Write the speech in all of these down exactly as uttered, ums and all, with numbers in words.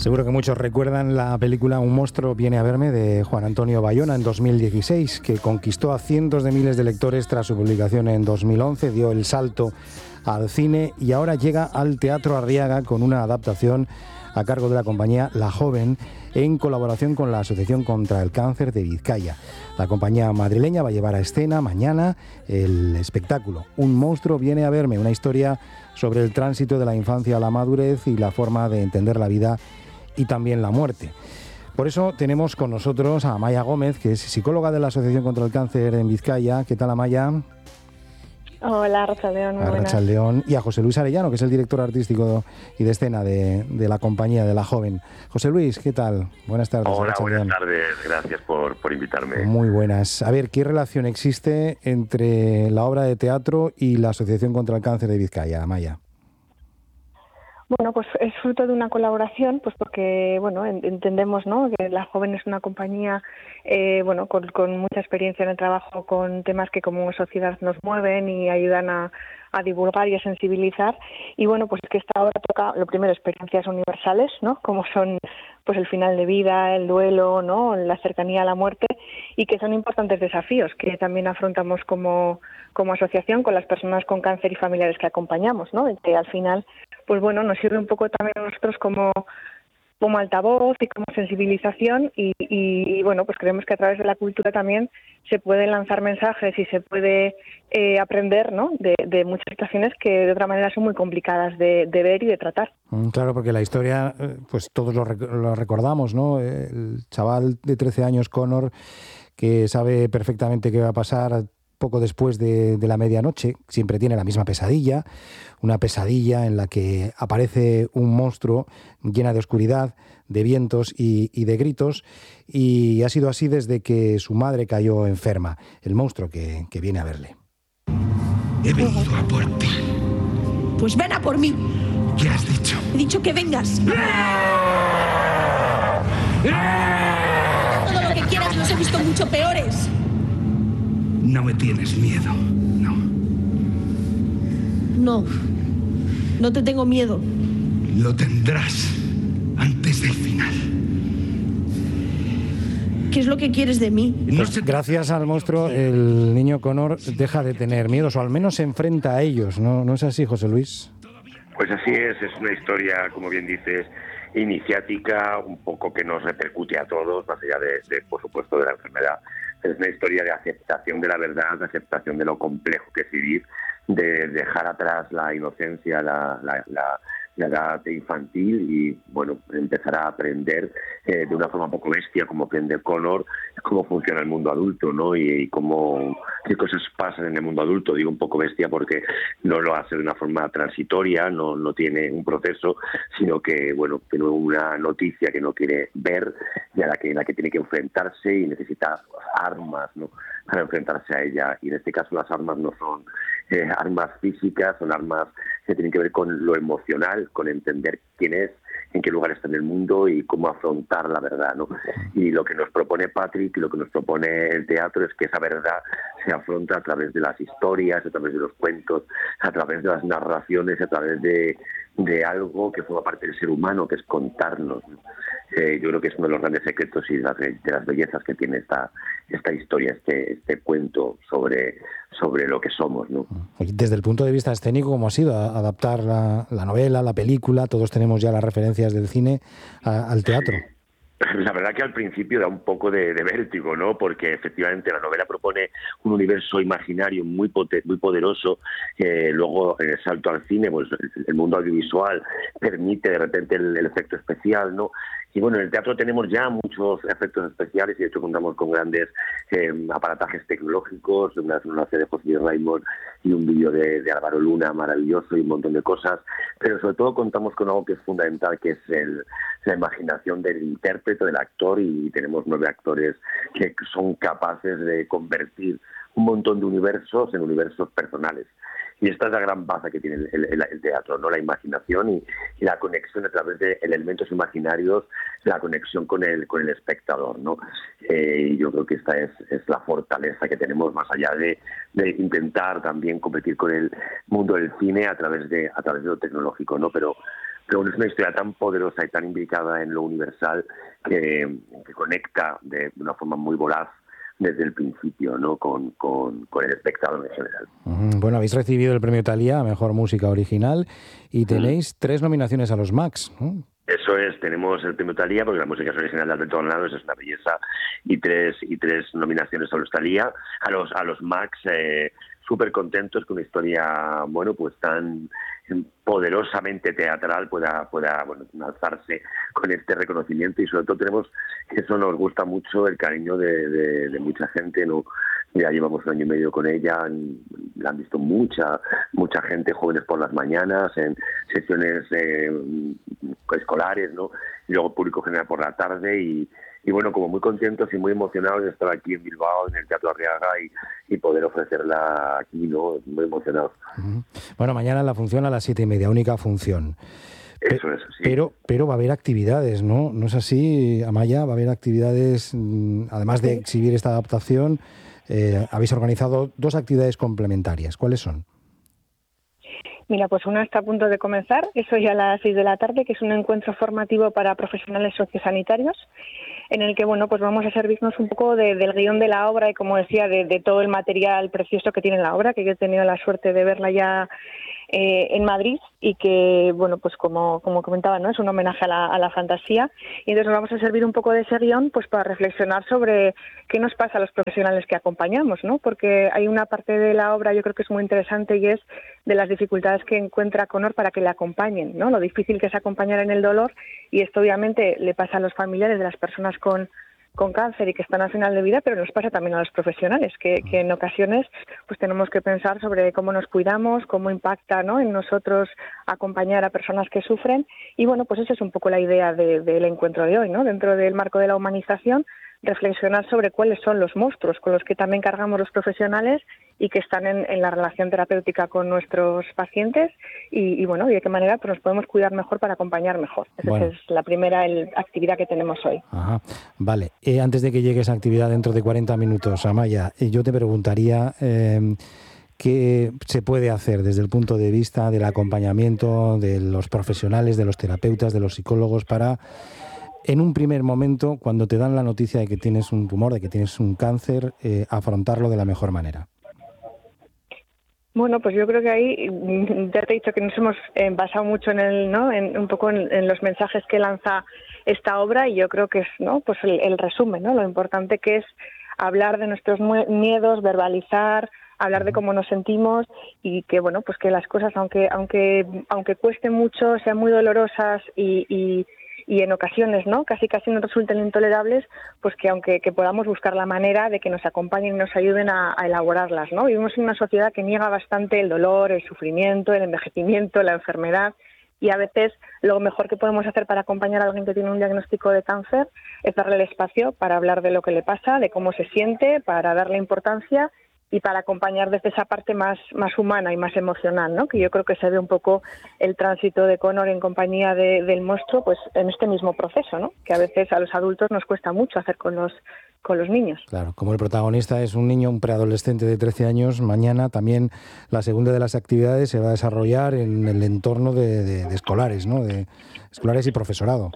Seguro que muchos recuerdan la película Un monstruo viene a verme de Juan Antonio Bayona en dos mil dieciséis, que conquistó a cientos de miles de lectores tras su publicación en dos mil once, dio el salto al cine y ahora llega al Teatro Arriaga con una adaptación a cargo de la compañía La Joven, en colaboración con la Asociación contra el Cáncer de Vizcaya. La compañía madrileña va a llevar a escena mañana el espectáculo Un monstruo viene a verme, una historia sobre el tránsito de la infancia a la madurez y la forma de entender la vida y también la muerte. Por eso tenemos con nosotros a Amaia Gómez, que es psicóloga de la Asociación contra el Cáncer en Vizcaya. ¿Qué tal, Amaia? Hola, Arrachaldeón, muy buenas. Arrachaldeón. Y a José Luis Arellano, que es el director artístico y de escena de, de la compañía de La Joven. José Luis, ¿qué tal? Buenas tardes. Hola, buenas tardes. Gracias por, por invitarme. Muy buenas. A ver, ¿qué relación existe entre la obra de teatro y la Asociación contra el Cáncer de Vizcaya, Amaia? Bueno, pues es fruto de una colaboración, pues porque, bueno, entendemos, ¿no?, que La Joven es una compañía, eh, bueno, con, con mucha experiencia en el trabajo con temas que como sociedad nos mueven y ayudan a, a divulgar y a sensibilizar. Y bueno, pues es que esta obra toca, lo primero, experiencias universales, ¿no?, como son pues el final de vida, el duelo, ¿no?, la cercanía a la muerte, y que son importantes desafíos que también afrontamos como, como asociación con las personas con cáncer y familiares que acompañamos, ¿no?, y que al final, pues bueno, nos sirve un poco también a nosotros como, como altavoz y como sensibilización y, y, y bueno, pues creemos que a través de la cultura también se pueden lanzar mensajes y se puede eh, aprender, ¿no?, de, de muchas situaciones que de otra manera son muy complicadas de, de ver y de tratar. Claro, porque la historia, pues todos lo, rec- lo recordamos, ¿no? El chaval de trece años, Connor, que sabe perfectamente qué va a pasar poco después de, de la medianoche, siempre tiene la misma pesadilla, una pesadilla en la que aparece un monstruo llena de oscuridad, de vientos y, y de gritos, y ha sido así desde que su madre cayó enferma, el monstruo que, que viene a verle. He venido a por ti. Pues ven a por mí. ¿Qué has dicho? He dicho que vengas. Todo lo que quieras, los he visto mucho peores. No me tienes miedo, no. No, no te tengo miedo. Lo tendrás antes del final. ¿Qué es lo que quieres de mí? Pues gracias al monstruo, el niño Connor deja de tener miedos, o al menos se enfrenta a ellos, ¿no? ¿No es así, José Luis? Pues así es, es una historia, como bien dices, iniciática, un poco que nos repercute a todos, más allá de, de por supuesto, de la enfermedad. Es una historia de aceptación de la verdad, de aceptación de lo complejo que es vivir, de dejar atrás la inocencia, la, la, la, la edad infantil y, bueno, empezar a aprender eh, de una forma un poco bestia, como aprende Connor, cómo funciona el mundo adulto, ¿no? Y, y cómo, qué cosas pasan en el mundo adulto. Digo un poco bestia porque no lo hace de una forma transitoria, no, no tiene un proceso, sino que, bueno, tiene una noticia que no quiere ver y a la que, la que tiene que enfrentarse y necesita armas, ¿no?, para enfrentarse a ella. Y en este caso las armas no son eh, armas físicas, son armas que tienen que ver con lo emocional, con entender quién es, en qué lugar está en el mundo y cómo afrontar la verdad, ¿no? Y lo que nos propone Patrick y lo que nos propone el teatro es que esa verdad se afronta a través de las historias, a través de los cuentos, a través de las narraciones, a través de, de algo que forma parte del ser humano, que es contarnos, ¿no? Eh, yo creo que es uno de los grandes secretos y de las, de las bellezas que tiene esta esta historia, este este cuento sobre sobre lo que somos, ¿no? Desde el punto de vista escénico, ¿cómo ha sido adaptar la, la novela, la película? Todos tenemos ya las referencias del cine a, al teatro. La verdad que al principio da un poco de, de vértigo, ¿no? Porque efectivamente la novela propone un universo imaginario muy poten- muy poderoso, que luego en el salto al cine, pues el mundo audiovisual permite de repente el, el efecto especial, ¿no? Y bueno, en el teatro tenemos ya muchos efectos especiales y de hecho contamos con grandes eh, aparatajes tecnológicos, una filmografía de José Raymond y un vídeo de, de Álvaro Luna maravilloso y un montón de cosas, pero sobre todo contamos con algo que es fundamental, que es el, la imaginación del intérprete, del actor, y tenemos nueve actores que son capaces de convertir un montón de universos en universos personales. Y esta es la gran base que tiene el, el, el teatro, ¿no? La imaginación y, y la conexión a través de elementos imaginarios, la conexión con el con el espectador, ¿no? Eh, y yo creo que esta es, es la fortaleza que tenemos, más allá de, de intentar también competir con el mundo del cine a través de a través de lo tecnológico, ¿no? Pero pero bueno, es una historia tan poderosa y tan implicada en lo universal que, que conecta de una forma muy voraz desde el principio, ¿no? con, con, con el espectador en general. Bueno, habéis recibido el premio Thalía a Mejor Música Original y tenéis mm. tres nominaciones a los Max, ¿no? Eso es, tenemos el premio Thalía, porque la música es original de Alberto Granados, es una belleza, y tres y tres nominaciones a los Thalía, a los a los Max, eh, súper contentos que una historia, bueno, pues tan poderosamente teatral pueda pueda bueno, alzarse con este reconocimiento, y sobre todo tenemos, eso nos gusta mucho, el cariño de, de, de mucha gente, ¿no? Ya llevamos un año y medio con ella, la han visto mucha mucha gente, jóvenes por las mañanas, en sesiones eh, escolares, ¿no? Y luego público general por la tarde, y, y bueno, como muy contentos y muy emocionados de estar aquí en Bilbao, en el Teatro Arriaga, y, y poder ofrecerla aquí, ¿no? Muy emocionados. Bueno, mañana la función a las siete y media, única función. Eso es, sí. Pero, pero va a haber actividades, ¿no? ¿No es así, Amaya? Va a haber actividades, además de exhibir esta adaptación. Eh, habéis organizado dos actividades complementarias. ¿Cuáles son? Mira, pues una está a punto de comenzar, eso ya a las seis de la tarde, que es un encuentro formativo para profesionales sociosanitarios, en el que, bueno, pues vamos a servirnos un poco de, del guión de la obra y, como decía, de, de todo el material precioso que tiene la obra, que yo he tenido la suerte de verla ya eh, en Madrid, y que, bueno, pues como, como comentaba, ¿no? Es un homenaje a la, a la fantasía, y entonces nos vamos a servir un poco de ese guión pues para reflexionar sobre qué nos pasa a los profesionales que acompañamos, ¿no? Porque hay una parte de la obra, yo creo que es muy interesante, y es de las dificultades que encuentra Conor para que le acompañen, ¿no? Lo difícil que es acompañar en el dolor, y esto obviamente le pasa a los familiares de las personas con con cáncer y que están al final de vida, pero nos pasa también a los profesionales, que, que en ocasiones pues tenemos que pensar sobre cómo nos cuidamos, cómo impacta, ¿no? en nosotros acompañar a personas que sufren, y bueno, pues esa es un poco la idea de, del encuentro de hoy, ¿no? Dentro del marco de la humanización, reflexionar sobre cuáles son los monstruos con los que también cargamos los profesionales y que están en, en la relación terapéutica con nuestros pacientes, y, y bueno, y de qué manera pues nos podemos cuidar mejor para acompañar mejor. Esa bueno. es la primera el, actividad que tenemos hoy. Ajá. Vale, eh, antes de que llegue esa actividad dentro de cuarenta minutos, Amaya, eh, yo te preguntaría eh, qué se puede hacer desde el punto de vista del acompañamiento de los profesionales, de los terapeutas, de los psicólogos, para, en un primer momento, cuando te dan la noticia de que tienes un tumor, de que tienes un cáncer, eh, afrontarlo de la mejor manera. Bueno, pues yo creo que ahí ya te he dicho que nos hemos eh, basado mucho en el, ¿no? En, un poco en, en los mensajes que lanza esta obra, y yo creo que es, ¿no? Pues el, el resumen, ¿no? Lo importante que es hablar de nuestros miedos, verbalizar, hablar de cómo nos sentimos, y que, bueno, pues que las cosas, aunque aunque aunque cuesten mucho, sean muy dolorosas y, y y en ocasiones, ¿no? Casi casi nos resulten intolerables, pues que aunque que podamos buscar la manera de que nos acompañen y nos ayuden a, a elaborarlas, ¿no? Vivimos en una sociedad que niega bastante el dolor, el sufrimiento, el envejecimiento, la enfermedad, y a veces lo mejor que podemos hacer para acompañar a alguien que tiene un diagnóstico de cáncer es darle el espacio para hablar de lo que le pasa, de cómo se siente, para darle importancia y para acompañar desde esa parte más, más humana y más emocional, ¿no? Que yo creo que se ve un poco el tránsito de Conor en compañía de, del monstruo, pues en este mismo proceso, ¿no? Que a veces a los adultos nos cuesta mucho hacer con los con los niños. Claro, como el protagonista es un niño, un preadolescente de trece años, mañana también la segunda de las actividades se va a desarrollar en el entorno de, de, de escolares, ¿no? De escolares y profesorado.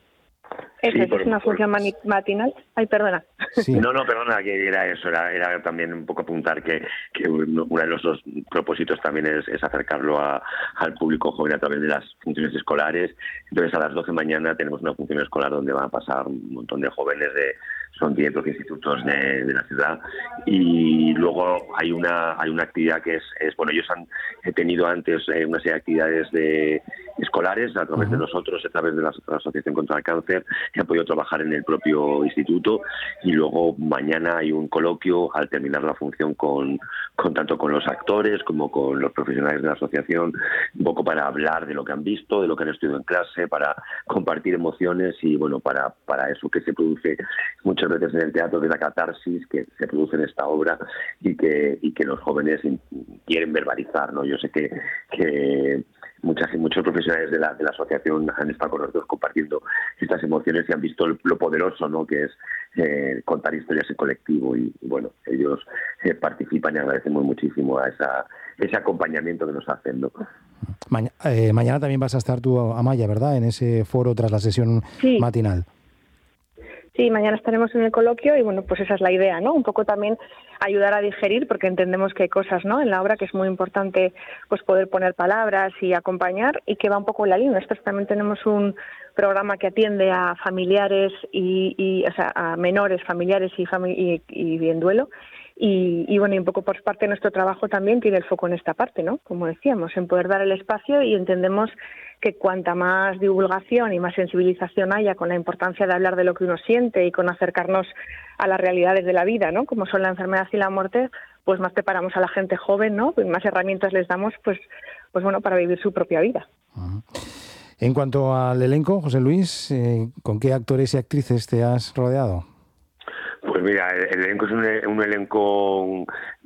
Eso sí, es por, una función por... matinal. Ay, perdona. Sí. No, no, perdona, que era eso, era, era también un poco apuntar que, que uno de los dos propósitos también es, es acercarlo a, al público joven a través de las funciones escolares. Entonces, a las doce mañana tenemos una función escolar donde van a pasar un montón de jóvenes de... son diez o doce institutos de, de la ciudad, y luego hay una hay una actividad que es, es bueno, ellos han tenido antes eh, una serie de actividades de escolares a través uh-huh. de nosotros, a través de la, la Asociación contra el Cáncer, que han podido trabajar en el propio instituto, y luego mañana hay un coloquio al terminar la función con, con tanto con los actores como con los profesionales de la asociación, un poco para hablar de lo que han visto, de lo que han estudiado en clase, para compartir emociones, y bueno, para, para eso que se produce muchas veces en el teatro, de la catarsis que se produce en esta obra, y que y que los jóvenes quieren verbalizar, ¿no? Yo sé que, que muchas muchos profesionales de la de la asociación han estado con nosotros compartiendo estas emociones y han visto lo poderoso, ¿no? Que es eh, contar historias en colectivo, y, y bueno, ellos eh, participan y agradecemos muchísimo a esa ese acompañamiento que nos hacen, ¿no? Maña, eh, mañana también vas a estar tú, Amaya, ¿verdad?, en ese foro tras la sesión sí. matinal. Sí, mañana estaremos en el coloquio y bueno, pues esa es la idea, ¿no? Un poco también ayudar a digerir, porque entendemos que hay cosas, ¿no?, en la obra que es muy importante pues poder poner palabras y acompañar, y que va un poco en la línea. Nosotros también tenemos un programa que atiende a familiares y, y o sea, a menores, familiares y, fami y, y en duelo. Y, y bueno, y un poco por parte de nuestro trabajo también tiene el foco en esta parte, ¿no? Como decíamos, en poder dar el espacio, y entendemos que cuanta más divulgación y más sensibilización haya con la importancia de hablar de lo que uno siente y con acercarnos a las realidades de la vida, ¿no?, como son la enfermedad y la muerte, pues más preparamos a la gente joven, ¿no?, pues más herramientas les damos, pues, pues bueno, para vivir su propia vida. Uh-huh. En cuanto al elenco, José Luis, eh, ¿con qué actores y actrices te has rodeado? Pues mira, el elenco es un, un elenco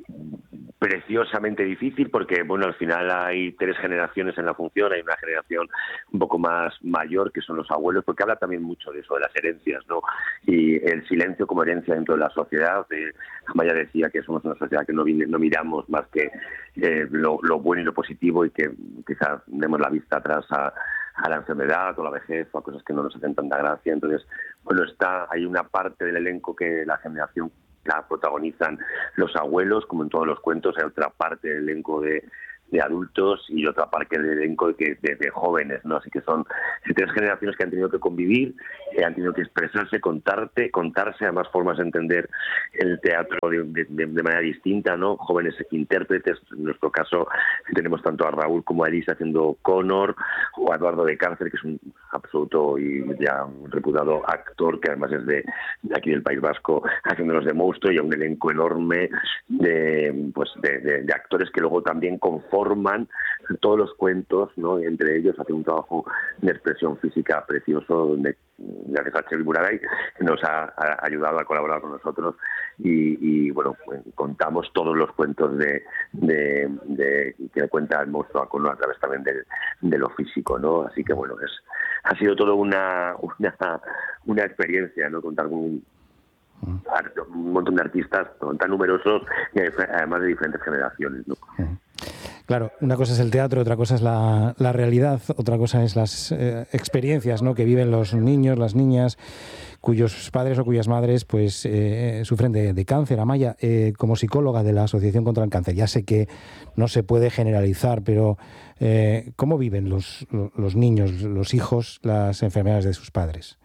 preciosamente difícil, porque bueno, al final hay tres generaciones en la función. Hay una generación un poco más mayor, que son los abuelos, porque habla también mucho de eso, de las herencias, ¿no? Y el silencio como herencia dentro de la sociedad. Eh, Amaya decía que somos una sociedad que no, no miramos más que eh, lo, lo bueno y lo positivo, y que quizás demos la vista atrás a a la enfermedad o la vejez o a cosas que no nos hacen tanta gracia. Entonces, bueno, está hay una parte del elenco que la generación la protagonizan los abuelos, como en todos los cuentos. Hay otra parte del elenco de, de adultos y otra parte del elenco de, de, de jóvenes, ¿no? Así que son tres generaciones que han tenido que convivir, que han tenido que expresarse, contarte, contarse, además formas de entender el teatro de, de, de manera distinta, ¿no? Jóvenes intérpretes, en nuestro caso tenemos tanto a Raúl como a Elisa haciendo Connor, o a Eduardo de Cárcer, que es un absoluto y ya un reputado actor, que además es de, de aquí del País Vasco, haciéndonos de monstruo, y a un elenco enorme de, pues de, de, de actores que luego también conforman todos los cuentos, ¿no? Entre ellos hace un trabajo de expresión física precioso, donde gracias a Chevy Buraday, que nos ha, ha ayudado a colaborar con nosotros, y, y bueno, pues, contamos todos los cuentos de, de, de que cuenta el monstruo Acono a través también de, de lo físico, ¿no? Así que bueno, es ha sido todo una una, una experiencia, ¿no? Contar con un, un montón de artistas tan numerosos, además de diferentes generaciones, ¿no? Claro, una cosa es el teatro, otra cosa es la, la realidad, otra cosa es las eh, experiencias, ¿no?, que viven los niños, las niñas, cuyos padres o cuyas madres pues eh, sufren de, de cáncer. Amaya, eh, como psicóloga de la Asociación contra el Cáncer, ya sé que no se puede generalizar, pero eh, ¿cómo viven los, los niños, los hijos, las enfermedades de sus padres?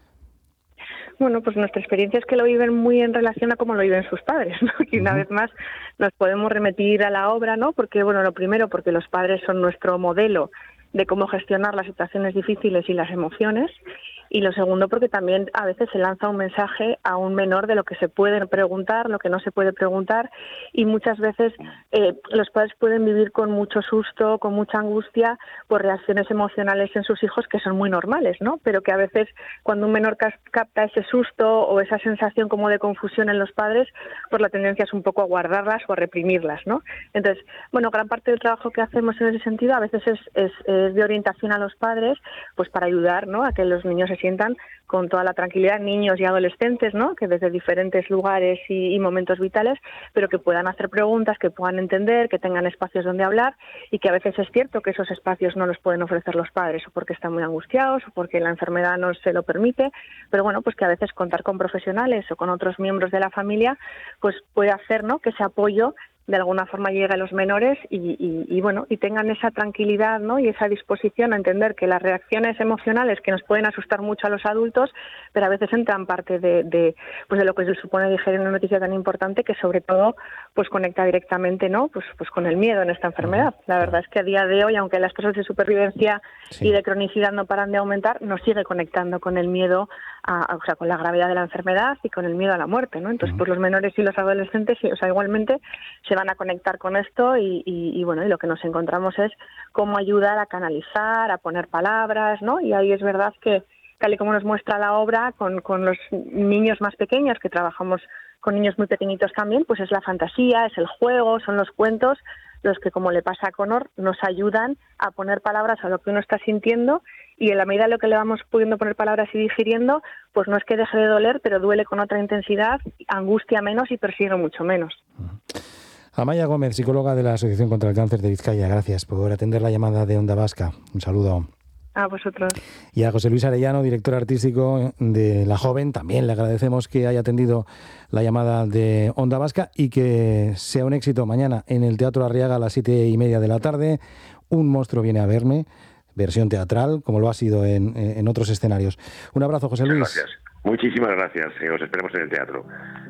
Bueno, pues nuestra experiencia es que lo viven muy en relación a cómo lo viven sus padres, ¿no? Y una uh-huh. vez más nos podemos remitir a la obra, ¿no? Porque, bueno, lo primero, porque los padres son nuestro modelo de cómo gestionar las situaciones difíciles y las emociones. Y lo segundo, porque también a veces se lanza un mensaje a un menor de lo que se puede preguntar, lo que no se puede preguntar, y muchas veces eh, los padres pueden vivir con mucho susto, con mucha angustia, por reacciones emocionales en sus hijos que son muy normales, ¿no? Pero que a veces cuando un menor capta ese susto o esa sensación como de confusión en los padres, pues la tendencia es un poco a guardarlas o a reprimirlas, ¿no? Entonces, bueno, gran parte del trabajo que hacemos en ese sentido a veces es, es, es de orientación a los padres, pues para ayudar, ¿no?, a que los niños se sientan con toda la tranquilidad, niños y adolescentes, ¿no?, que desde diferentes lugares y, y momentos vitales, pero que puedan hacer preguntas, que puedan entender, que tengan espacios donde hablar, y que a veces es cierto que esos espacios no los pueden ofrecer los padres, o porque están muy angustiados, o porque la enfermedad no se lo permite, pero bueno, pues que a veces contar con profesionales o con otros miembros de la familia, pues puede hacer, ¿no?, que ese apoyo de alguna forma llegue a los menores y, y, y bueno, y tengan esa tranquilidad, ¿no?, y esa disposición a entender que las reacciones emocionales que nos pueden asustar mucho a los adultos, pero a veces entran parte de, de pues de lo que se supone digerir una noticia tan importante, que sobre todo pues conecta directamente, ¿no?, pues pues con el miedo en esta enfermedad. La verdad es que a día de hoy, aunque las tasas de supervivencia sí. y de cronicidad no paran de aumentar, nos sigue conectando con el miedo a, a, o sea, con la gravedad de la enfermedad y con el miedo a la muerte, ¿no? Entonces, uh-huh. pues los menores y los adolescentes, o sea, igualmente se van a conectar con esto y, y, y bueno, y lo que nos encontramos es cómo ayudar a canalizar, a poner palabras, ¿no? Y ahí es verdad que, tal y como nos muestra la obra, con, con los niños más pequeños, que trabajamos con niños muy pequeñitos también, pues es la fantasía, es el juego, son los cuentos los que, como le pasa a Connor, nos ayudan a poner palabras a lo que uno está sintiendo, y en la medida de lo que le vamos pudiendo poner palabras y digiriendo, pues no es que deje de doler, pero duele con otra intensidad, angustia menos y persigue mucho menos. Amaya Gómez, psicóloga de la Asociación contra el Cáncer de Vizcaya, gracias por atender la llamada de Onda Vasca. Un saludo. A vosotros. Y a José Luis Arellano, director artístico de La Joven, también le agradecemos que haya atendido la llamada de Onda Vasca y que sea un éxito mañana en el Teatro Arriaga a las siete y media de la tarde. Un monstruo viene a verme, versión teatral, como lo ha sido en, en otros escenarios. Un abrazo, José Luis. Gracias. Muchísimas gracias. Os esperamos en el teatro.